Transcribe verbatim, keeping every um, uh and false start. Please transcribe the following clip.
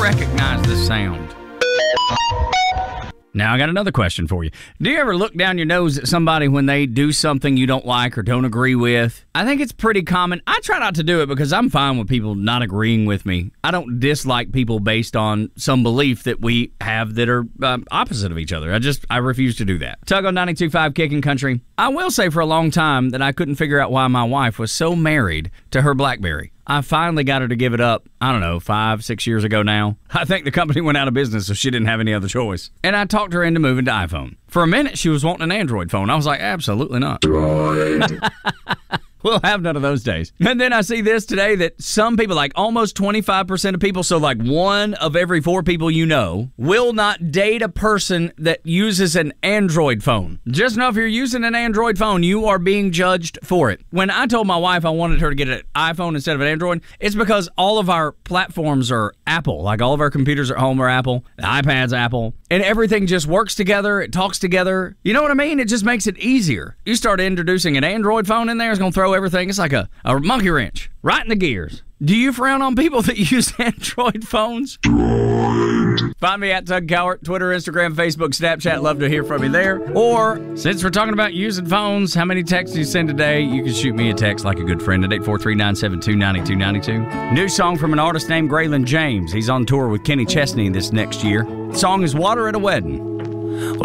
recognize this sound. Now, I got another question for you. Do you ever look down your nose at somebody when they do something you don't like or don't agree with? I think it's pretty common. I try not to do it because I'm fine with people not agreeing with me. I don't dislike people based on some belief that we have that are um, opposite of each other. I just, I refuse to do that. Tug on ninety-two point five Kicking Country. I will say for a long time that I couldn't figure out why my wife was so married to her BlackBerry. I finally got her to give it up, I don't know, five, six years ago now. I think the company went out of business, so she didn't have any other choice. And I talked her into moving to iPhone. For a minute, she was wanting an Android phone. I was like, absolutely not. We'll have none of those days. And then I see this today that some people, like almost twenty-five percent of people, so like one of every four people you know, will not date a person that uses an Android phone. Just know if you're using an Android phone, you are being judged for it. When I told my wife I wanted her to get an iPhone instead of an Android, it's because all of our platforms are Apple. Like all of our computers at home are Apple, the iPad's Apple, and everything just works together. It talks together. You know what I mean? It just makes it easier. You start introducing an Android phone in there, it's going to throw everything. It's like a, a monkey wrench right in the gears. Do you frown on people that use Android phones? Find me at Tug Cowart, Twitter, Instagram, Facebook, Snapchat. Love to hear from you there. Or, since we're talking about using phones, how many texts you send today? You can shoot me a text like a good friend at eight four three, nine seven two, nine two nine two. New song from an artist named Graylin James. He's on tour with Kenny Chesney this next year. The song is Water at a Wedding. Well,